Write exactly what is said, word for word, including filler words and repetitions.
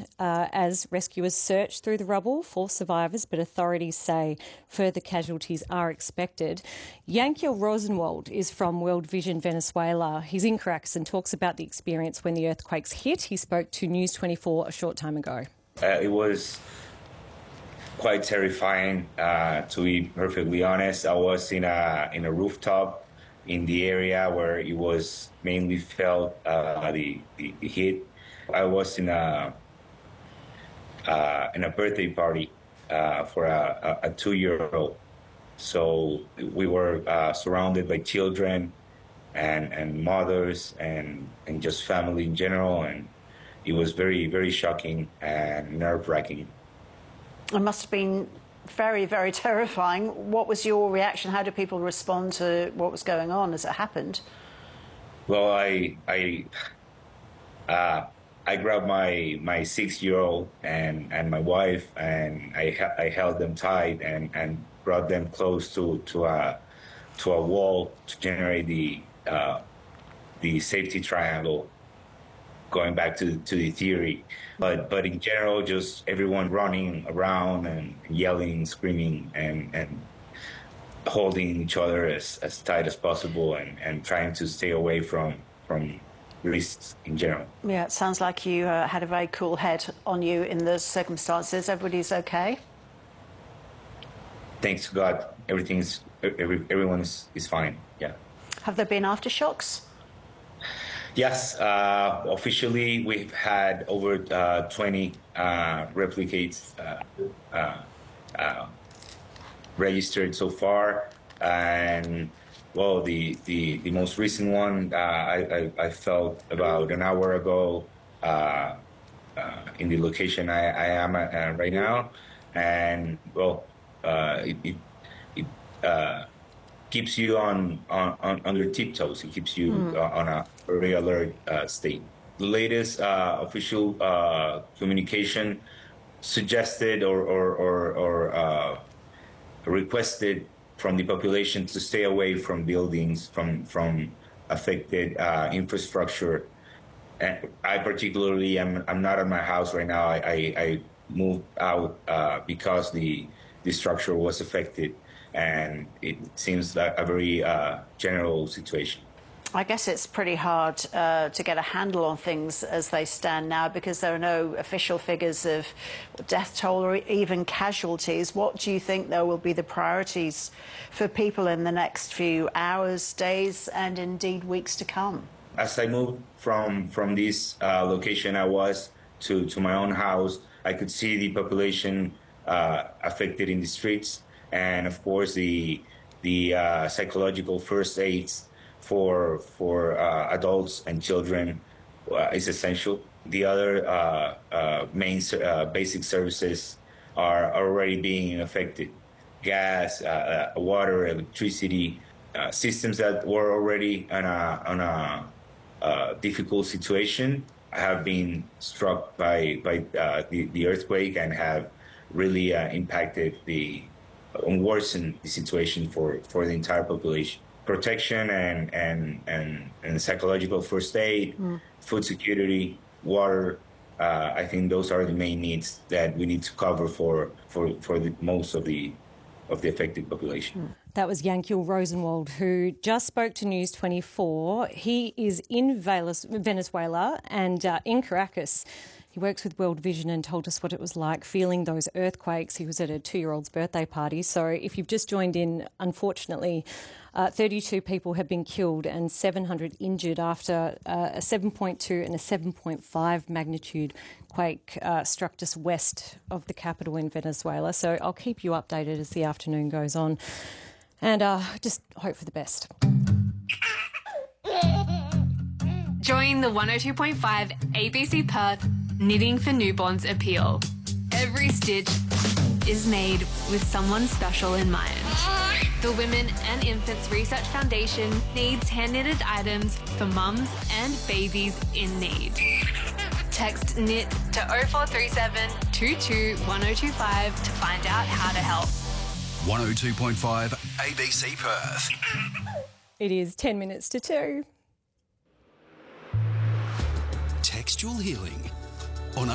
uh, as rescuers search through the rubble for survivors, but authorities say further casualties are expected. Yankiel Rosenwald is from World Vision Venezuela. He's in Caracas and talks about the experience when the earthquakes hit. He spoke to News twenty-four a short time ago. Uh, it was quite terrifying, uh, to be perfectly honest. I was in a in a rooftop in the area where it was mainly felt uh, the, the the hit. I was in a uh, in a birthday party uh, for a, a, a two-year-old. So we were uh, surrounded by children and and mothers and and just family in general, and it was very very shocking and nerve-wracking. It must have been very, very terrifying. What was your reaction? How did people respond to what was going on as it happened? Well, I I uh, I grabbed my my six-year-old and and my wife, and I I held them tight and and brought them close to to a to a wall to generate the uh, the safety triangle. Going back to to the theory, but but in general, just everyone running around and yelling, screaming, and and holding each other as, as tight as possible, and, and trying to stay away from from risks in general. Yeah, it sounds like you uh, had a very cool head on you in those circumstances. Everybody's okay? Thanks to God, everything's every, everyone is, is fine. Yeah. Have there been aftershocks? Yes, uh, officially we've had over uh, twenty uh, replicates uh, uh, uh, registered so far, and well, the the, the most recent one uh, I, I, I felt about an hour ago uh, uh, in the location I, I am at uh, right now, and well, uh, it it, it uh, keeps you on, on, on, on your tiptoes. It keeps you mm. uh, on a very alert uh, state. The latest uh, official uh, communication suggested or, or, or, or uh, requested from the population to stay away from buildings, from, from affected uh, infrastructure. And I particularly am I'm not at my house right now. I, I, I moved out uh, because the, the structure was affected. And it seems like a very uh, general situation. I guess it's pretty hard uh, to get a handle on things as they stand now because there are no official figures of death toll or even casualties. What do you think, though, will be the priorities for people in the next few hours, days, and indeed weeks to come? As I moved from, from this uh, location I was to, to my own house, I could see the population uh, affected in the streets. And of course, the the uh, psychological first aids for for uh, adults and children uh, is essential. The other uh, uh, main uh, basic services are already being affected: gas, uh, uh, water, electricity. Uh, systems that were already on a on a uh, difficult situation have been struck by by uh, the, the earthquake and have really uh, impacted the. And worsen the situation for, for the entire population. Protection and and, and, and psychological first aid, mm. food security, water. Uh, I think those are the main needs that we need to cover for for, for the most of the of the affected population. Mm. That was Yankiel Rosenwald, who just spoke to News twenty-four. He is in Venezuela and uh, in Caracas. He works with World Vision and told us what it was like feeling those earthquakes. He was at a two-year-old's birthday party. So if you've just joined in, unfortunately, uh, thirty-two people have been killed and seven hundred injured after uh, a seven point two and a seven point five magnitude quake uh, struck just west of the capital in Venezuela. So I'll keep you updated as the afternoon goes on and uh, just hope for the best. Join the one oh two point five A B C Perth Knitting for Newborns appeal. Every stitch is made with someone special in mind. The Women and Infants Research Foundation needs hand-knitted items for mums and babies in need. Text knit to oh four three seven, two two, one oh two five to find out how to help. one oh two point five A B C Perth. It is ten minutes to two. Textual Healing